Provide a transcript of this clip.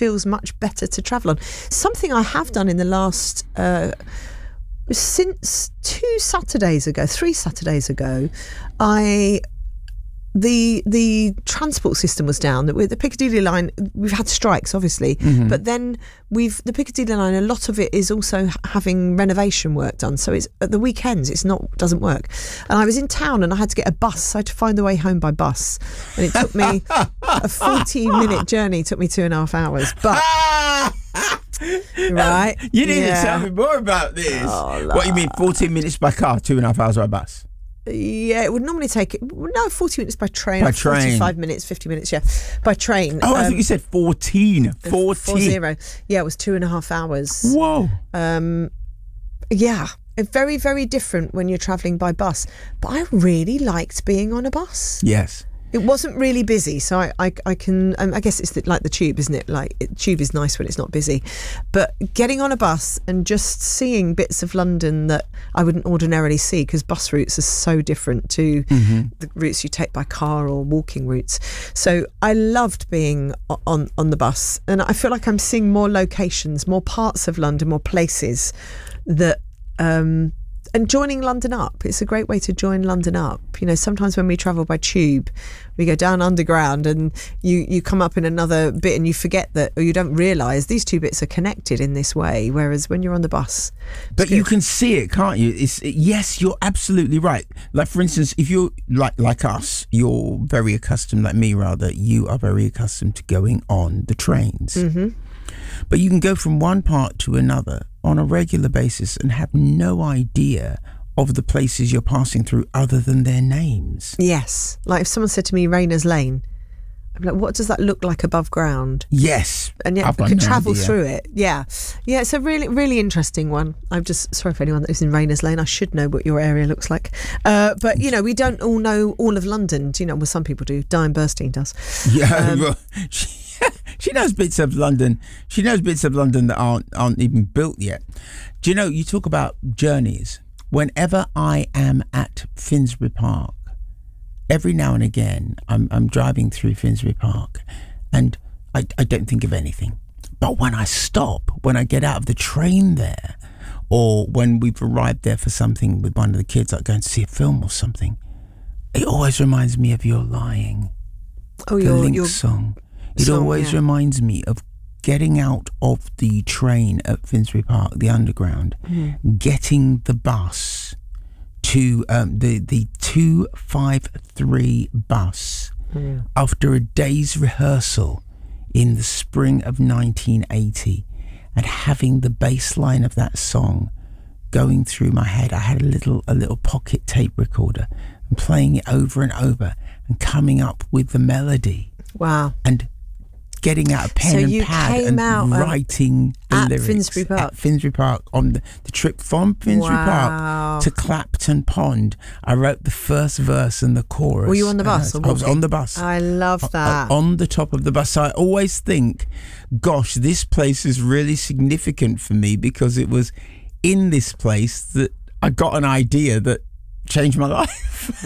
feels much better to travel on. Something I have done in the last since 3 Saturdays ago, the transport system was down. With the Piccadilly line, we've had strikes, obviously, but then the Piccadilly line, a lot of it is also having renovation work done. So it's at the weekends, doesn't work. And I was in town and I had to get a bus. So I had to find the way home by bus, and it took me a 40-minute journey. Took me 2.5 hours, but. Right, you need to tell me more about this. What you mean, 14 minutes by car, 2.5 hours by bus? Yeah, it would normally take 40 minutes by train. 45 minutes, 50 minutes, by train. Oh, I think you said 14. 40. Yeah, it was 2.5 hours. Whoa. Yeah, very, very different when you're travelling by bus. But I really liked being on a bus. Yes. It wasn't really busy, so I can. I guess it's like the tube, isn't it? Like tube is nice when it's not busy, but getting on a bus and just seeing bits of London that I wouldn't ordinarily see, because bus routes are so different to the routes you take by car or walking routes. So I loved being on the bus, and I feel like I'm seeing more locations, more parts of London, more places that. And joining London up, it's a great way to join London up. You know, sometimes when we travel by tube, we go down underground and you come up in another bit and you forget that, or you don't realise these two bits are connected in this way. Whereas when you're on the bus, but you can see it, can't you? Yes, you're absolutely right. Like, for instance, if you're like us, you're very accustomed, like me rather, you are very accustomed to going on the trains. But you can go from one part to another on a regular basis and have no idea of the places you're passing through other than their names. Yes. Like if someone said to me, Rayners Lane, I'm like, what does that look like above ground? Yes. And yet I could travel through it. Yeah. Yeah, it's a really, really interesting one. I'm just sorry for anyone that lives in Rayners Lane. I should know what your area looks like. But, you know, we don't all know all of London. You know, well, some people do. Diane Burstein does. Yeah, well, she knows bits of London. She knows bits of London that aren't even built yet. Do you know, you talk about journeys. Whenever I am at Finsbury Park, every now and again, I'm driving through Finsbury Park and I don't think of anything. But when I stop, when I get out of the train there, or when we've arrived there for something with one of the kids, like going to see a film or something, it always reminds me of You're Lying. Oh, the Lynx song. It always reminds me of getting out of the train at Finsbury Park, the Underground, getting the bus to the 253 bus after a day's rehearsal in the spring of 1980, and having the bass line of that song going through my head. I had a little pocket tape recorder and playing it over and over and coming up with the melody. Wow. And getting out a pen and pad and writing the lyrics at Finsbury Park on the trip from Finsbury Park to Clapton Pond. I wrote the first verse and the chorus. Were you on the bus? I was on the bus. I love that. On the top of the bus. So I always think, gosh, this place is really significant for me, because it was in this place that I got an idea that changed my life.